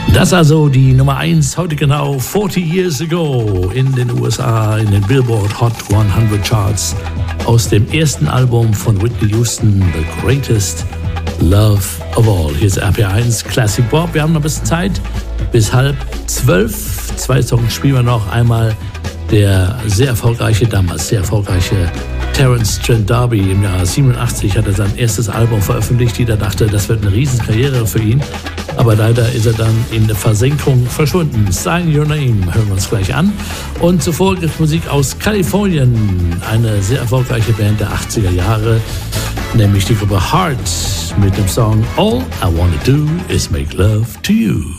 Das also die Nummer 1 heute genau 40 years ago in den USA, in den Billboard Hot 100 Charts aus dem ersten Album von Whitney Houston, The Greatest Love of All. Hier ist RPR1 Classic Bob. Wir haben noch ein bisschen Zeit bis 11:30. 2 Songs spielen wir noch. Einmal der damals sehr erfolgreiche Terence Trent D'Arby. Im Jahr 87 hat er sein erstes Album veröffentlicht. Jeder dachte, das wird eine Riesenkarriere für ihn. Aber leider ist er dann in der Versenkung verschwunden. Sign Your Name hören wir uns gleich an. Und zuvor gibt es Musik aus Kalifornien. Eine sehr erfolgreiche Band der 80er Jahre, nämlich die Gruppe Heart mit dem Song All I Wanna Do Is Make Love to You.